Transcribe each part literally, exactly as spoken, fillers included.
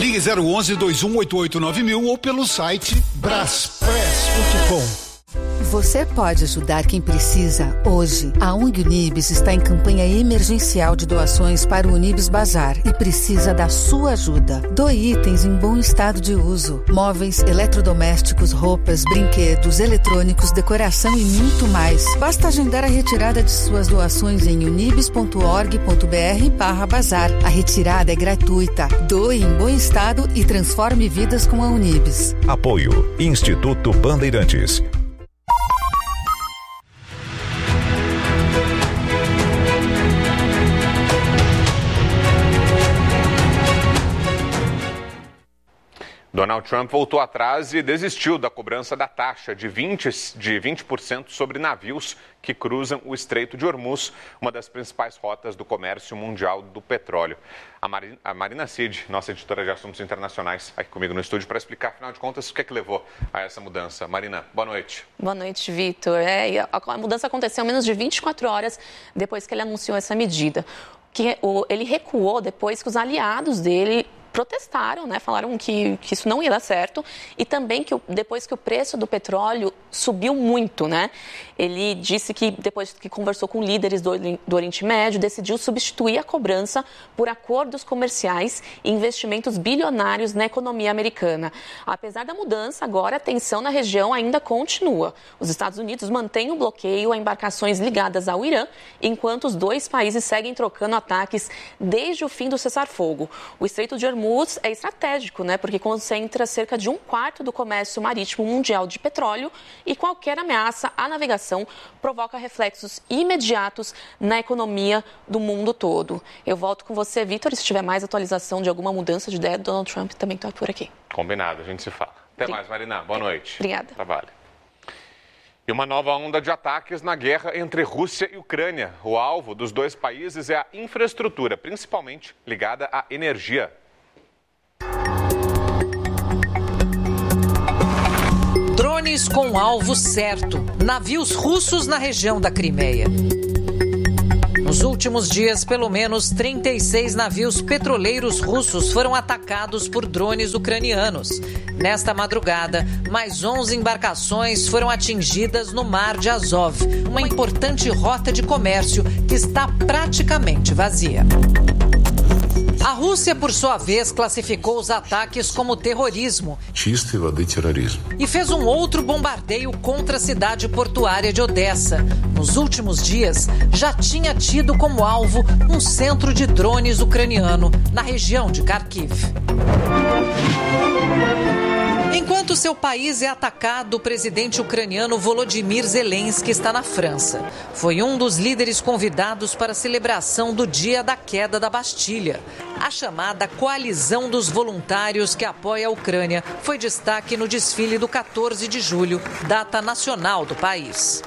Ligue zero onze, dois um oito oito, nove mil ou pelo site braspress ponto com. Você pode ajudar quem precisa. Hoje, a U N G Unibis está em campanha emergencial de doações para o Unibis Bazar e precisa da sua ajuda. Doe itens em bom estado de uso. Móveis, eletrodomésticos, roupas, brinquedos, eletrônicos, decoração e muito mais. Basta agendar a retirada de suas doações em unibis ponto org ponto br barra bazar. A retirada é gratuita. Doe em bom estado e transforme vidas com a Unibis. Apoio Instituto Bandeirantes. Donald Trump voltou atrás e desistiu da cobrança da taxa de vinte por cento sobre navios que cruzam o Estreito de Hormuz, uma das principais rotas do comércio mundial do petróleo. A Marina, a Marina Cid, nossa editora de assuntos internacionais, aqui comigo no estúdio para explicar, afinal de contas, o que é que levou a essa mudança. Marina, boa noite. Boa noite, Vitor. É, a mudança aconteceu em menos de vinte e quatro horas depois que ele anunciou essa medida. Que, o, ele recuou depois que os aliados dele protestaram, né? Falaram que, que isso não ia dar certo e também que depois que o preço do petróleo subiu muito, né? Ele disse que depois que conversou com líderes do, do Oriente Médio, decidiu substituir a cobrança por acordos comerciais e investimentos bilionários na economia americana. Apesar da mudança, agora a tensão na região ainda continua. Os Estados Unidos mantêm o bloqueio a embarcações ligadas ao Irã, enquanto os dois países seguem trocando ataques desde o fim do cessar-fogo. O Estreito de Hormuz é estratégico, né? Porque concentra cerca de um quarto do comércio marítimo mundial de petróleo e qualquer ameaça à navegação provoca reflexos imediatos na economia do mundo todo. Eu volto com você, Vitor, e se tiver mais atualização de alguma mudança de ideia do Donald Trump, também estou por aqui. Combinado, a gente se fala. Até Obrigada. mais, Marina. Boa noite. Obrigada. Trabalho. E uma nova onda de ataques na guerra entre Rússia e Ucrânia. O alvo dos dois países é a infraestrutura, principalmente ligada à energia. Drones com alvo certo. Navios russos na região da Crimeia. Nos últimos dias, pelo menos trinta e seis navios petroleiros russos foram atacados por drones ucranianos. Nesta madrugada, mais onze embarcações foram atingidas no Mar de Azov, uma importante rota de comércio que está praticamente vazia. A Rússia, por sua vez, classificou os ataques como terrorismo e fez um outro bombardeio contra a cidade portuária de Odessa. Nos últimos dias, já tinha tido como alvo um centro de drones ucraniano na região de Kharkiv. Enquanto seu país é atacado, o presidente ucraniano Volodymyr Zelensky está na França. Foi um dos líderes convidados para a celebração do dia da queda da Bastilha. A chamada Coalizão dos Voluntários que apoia a Ucrânia foi destaque no desfile do quatorze de julho, data nacional do país.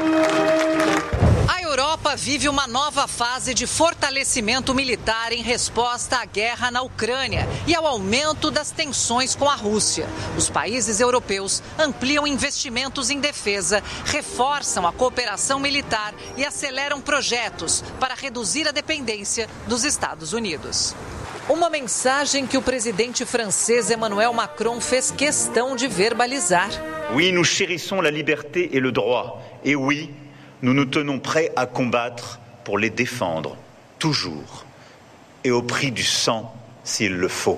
A Europa vive uma nova fase de fortalecimento militar em resposta à guerra na Ucrânia e ao aumento das tensões com a Rússia. Os países europeus ampliam investimentos em defesa, reforçam a cooperação militar e aceleram projetos para reduzir a dependência dos Estados Unidos. Uma mensagem que o presidente francês Emmanuel Macron fez questão de verbalizar. Oui, nous chérissons la liberté et le droit. Et oui, nous nous tenons prêts à combattre pour les défendre, toujours, et au prix du sang, s'il le faut.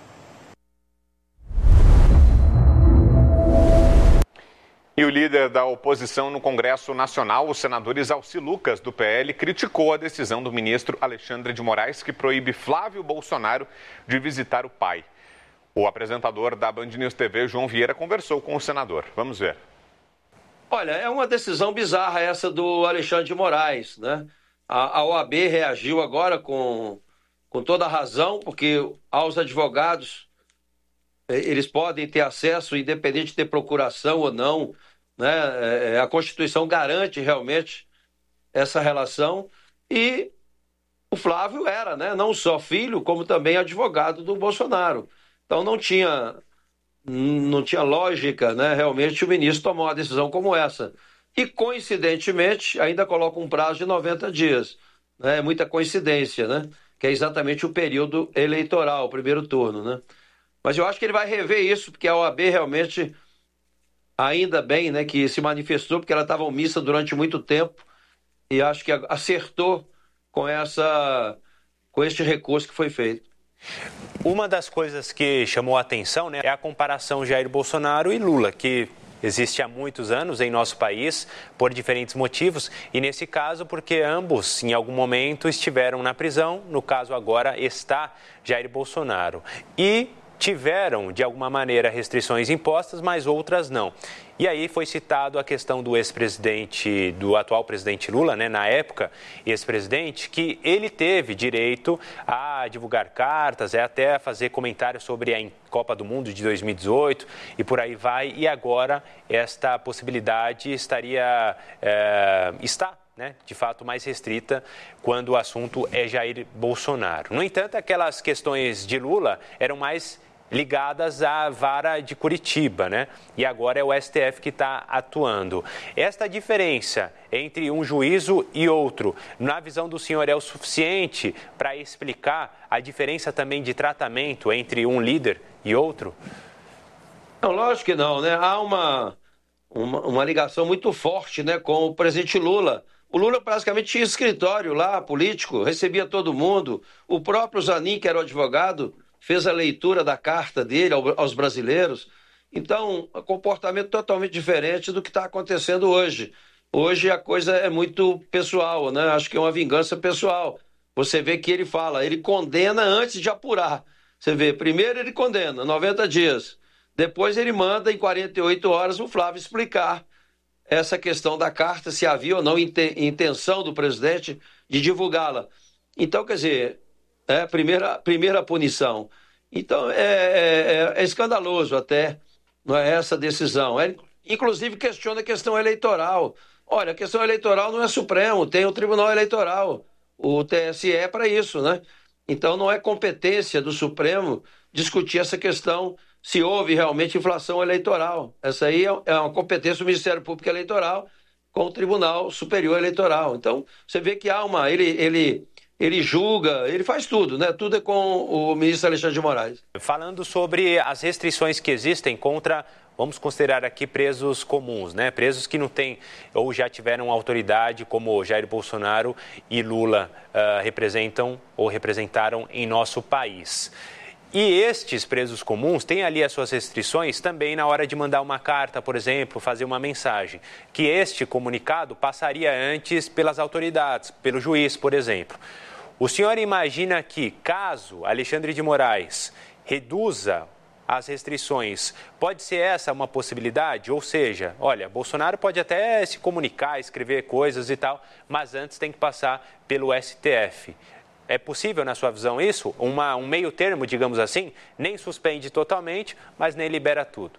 E o líder da oposição no Congresso Nacional, o senador Isalci Lucas, do P L, criticou a decisão do ministro Alexandre de Moraes, que proíbe Flávio Bolsonaro de visitar o pai. O apresentador da Band News T V, João Vieira, conversou com o senador. Vamos ver. Olha, é uma decisão bizarra essa do Alexandre de Moraes, né? A, a O A B reagiu agora com, com toda a razão, porque aos advogados, eles podem ter acesso, independente de ter procuração ou não, né? A Constituição garante realmente essa relação e o Flávio era, né? Não só filho, como também advogado do Bolsonaro. Então não tinha... Não tinha lógica, né? Realmente o ministro tomou uma decisão como essa. E, coincidentemente, ainda coloca um prazo de noventa dias. Né? É muita coincidência, né? Que é exatamente o período eleitoral, o primeiro turno. Né? Mas eu acho que ele vai rever isso, porque a O A B realmente, ainda bem, né, que se manifestou, porque ela estava omissa durante muito tempo, e acho que acertou com, essa, com este recurso que foi feito. Uma das coisas que chamou a atenção, né, é a comparação Jair Bolsonaro e Lula, que existe há muitos anos em nosso país por diferentes motivos, e nesse caso porque ambos em algum momento estiveram na prisão, no caso agora está Jair Bolsonaro. E tiveram, de alguma maneira, restrições impostas, mas outras não. E aí foi citado a questão do ex-presidente, do atual presidente Lula, né, na época, ex-presidente, que ele teve direito a divulgar cartas, é, até a fazer comentários sobre a Copa do Mundo de dois mil e dezoito e por aí vai. E agora esta possibilidade estaria, é, está, né, de fato, mais restrita quando o assunto é Jair Bolsonaro. No entanto, aquelas questões de Lula eram mais ligadas à vara de Curitiba, né? E agora é o S T F que está atuando. Esta diferença entre um juízo e outro, na visão do senhor, é o suficiente para explicar a diferença também de tratamento entre um líder e outro? Não, lógico que não, né? Há uma, uma, uma ligação muito forte, né, com o presidente Lula. O Lula praticamente tinha escritório lá, político, recebia todo mundo. O próprio Zanin, que era o advogado, fez a leitura da carta dele aos brasileiros. Então, um comportamento totalmente diferente do que está acontecendo hoje. Hoje a coisa é muito pessoal, né? Acho que é uma vingança pessoal. Você vê que ele fala, ele condena antes de apurar. Você vê, primeiro ele condena, noventa dias. Depois ele manda, em quarenta e oito horas, o Flávio explicar essa questão da carta, se havia ou não intenção do presidente de divulgá-la. Então, quer dizer, é a primeira, primeira punição. Então, é, é, é escandaloso até, não é, essa decisão. É, inclusive, questiona a questão eleitoral. Olha, a questão eleitoral não é Supremo, tem o Tribunal Eleitoral. O T S E é para isso, né? Então, não é competência do Supremo discutir essa questão, se houve realmente inflação eleitoral. Essa aí é uma competência do Ministério Público Eleitoral com o Tribunal Superior Eleitoral. Então, você vê que há uma... Ele, ele, ele julga, ele faz tudo, né? Tudo é com o ministro Alexandre de Moraes. Falando sobre as restrições que existem contra, vamos considerar aqui, presos comuns, né? Presos que não têm ou já tiveram autoridade, como Jair Bolsonaro e Lula uh, representam ou representaram em nosso país. E estes presos comuns têm ali as suas restrições também na hora de mandar uma carta, por exemplo, fazer uma mensagem, que este comunicado passaria antes pelas autoridades, pelo juiz, por exemplo. O senhor imagina que, caso Alexandre de Moraes reduza as restrições, pode ser essa uma possibilidade? Ou seja, olha, Bolsonaro pode até se comunicar, escrever coisas e tal, mas antes tem que passar pelo S T F. É possível, na sua visão, isso? Uma, um meio termo, digamos assim, nem suspende totalmente, mas nem libera tudo.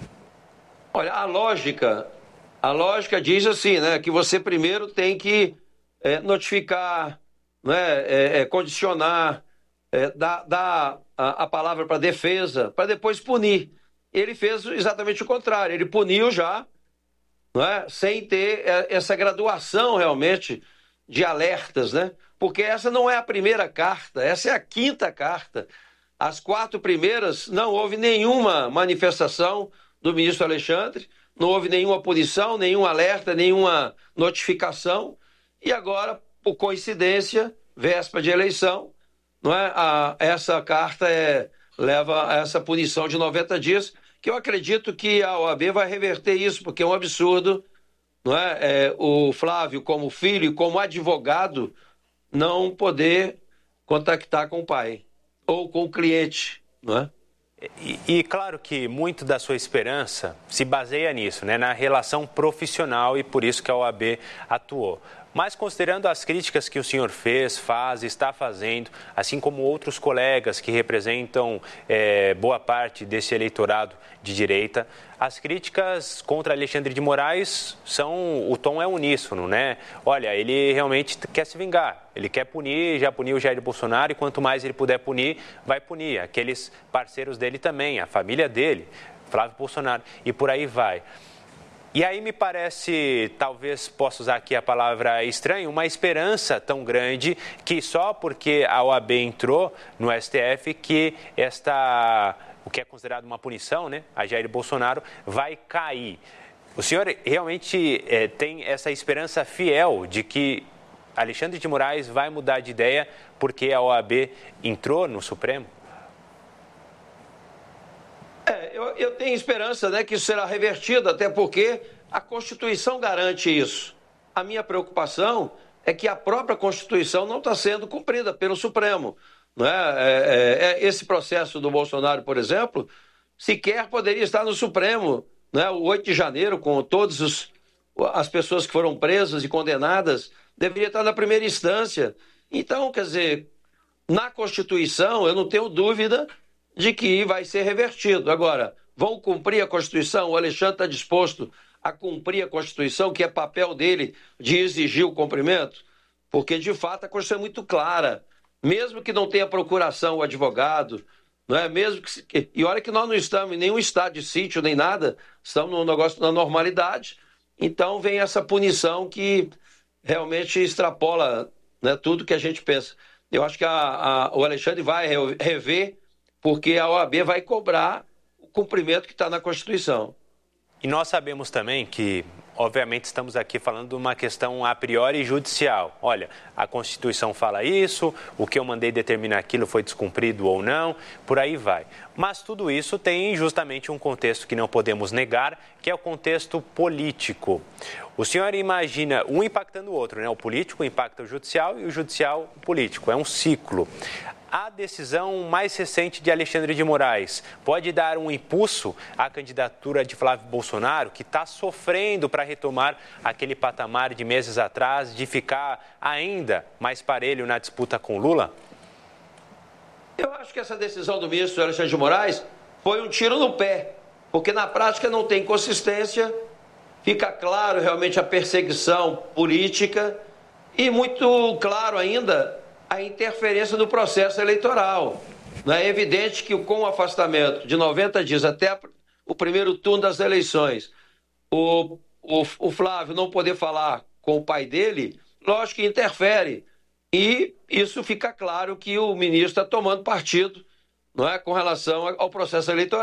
Olha, a lógica, a lógica diz assim, né, que você primeiro tem que é, notificar, né, é, é, condicionar, é, dar, dar a, a palavra para a defesa, para depois punir. Ele fez exatamente o contrário, ele puniu já, não é, sem ter essa graduação realmente de alertas, né? Porque essa não é a primeira carta, essa é a quinta carta. As quatro primeiras não houve nenhuma manifestação do ministro Alexandre, não houve nenhuma punição, nenhum alerta, nenhuma notificação. E agora, por coincidência, véspera de eleição, não é? a, essa carta é, leva a essa punição de noventa dias, que eu acredito que a O A B vai reverter isso, porque é um absurdo, não é? É, o Flávio, como filho e como advogado, não poder contactar com o pai ou com o cliente, não é? E, e claro que muito da sua esperança se baseia nisso, né? Na relação profissional, e por isso que a O A B atuou. Mas considerando as críticas que o senhor fez, faz, está fazendo, assim como outros colegas que representam é, boa parte desse eleitorado de direita, as críticas contra Alexandre de Moraes são, o tom é uníssono, né? Olha, ele realmente quer se vingar, ele quer punir, já puniu o Jair Bolsonaro, e quanto mais ele puder punir, vai punir. Aqueles parceiros dele também, a família dele, Flávio Bolsonaro, e por aí vai. E aí me parece, talvez possa usar aqui a palavra estranho, uma esperança tão grande que só porque a O A B entrou no S T F que esta o que é considerado uma punição, né, a Jair Bolsonaro, vai cair. O senhor realmente é, tem essa esperança fiel de que Alexandre de Moraes vai mudar de ideia porque a O A B entrou no Supremo? É, eu, eu tenho esperança, né, que isso será revertido, até porque a Constituição garante isso. A minha preocupação é que a própria Constituição não está sendo cumprida pelo Supremo. Não é? É, é, esse processo do Bolsonaro, por exemplo, sequer poderia estar no Supremo. Não é? O oito de janeiro, com todas os, as pessoas que foram presas e condenadas, deveria estar na primeira instância. Então, quer dizer, na Constituição, eu não tenho dúvida de que vai ser revertido. Agora, vão cumprir a Constituição? O Alexandre está disposto a cumprir a Constituição, que é papel dele de exigir o cumprimento? Porque, de fato, a Constituição é muito clara. Mesmo que não tenha procuração o advogado, não é? Mesmo que, e olha que nós não estamos em nenhum estado de sítio nem nada, estamos num negócio da normalidade. Então vem essa punição que realmente extrapola, né, tudo que a gente pensa. Eu acho que a, a, o Alexandre vai rever, porque a O A B vai cobrar o cumprimento que está na Constituição. E nós sabemos também que, obviamente, estamos aqui falando de uma questão a priori judicial. Olha, a Constituição fala isso, o que eu mandei determinar aquilo foi descumprido ou não, por aí vai. Mas tudo isso tem justamente um contexto que não podemos negar, que é o contexto político. O senhor imagina um impactando o outro, né? O político impacta o judicial e o judicial o político. É um ciclo. A decisão mais recente de Alexandre de Moraes pode dar um impulso à candidatura de Flávio Bolsonaro, que está sofrendo para retomar aquele patamar de meses atrás, de ficar ainda mais parelho na disputa com Lula? Eu acho que essa decisão do ministro Alexandre de Moraes foi um tiro no pé, porque na prática não tem consistência, fica claro realmente a perseguição política e muito claro ainda a interferência no processo eleitoral. É evidente que com o afastamento de noventa dias até o primeiro turno das eleições, o, o, o Flávio não poder falar com o pai dele, lógico que interfere. E isso fica claro que o ministro está tomando partido, não é, com relação ao processo eleitoral.